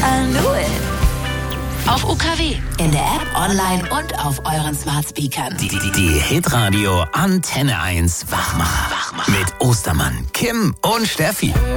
I knew it. Auf UKW, In der App, online und auf euren Smart Speakern. Die Hitradio Antenne 1 Wachmacher. Mit Ostermann, Kim und Steffi.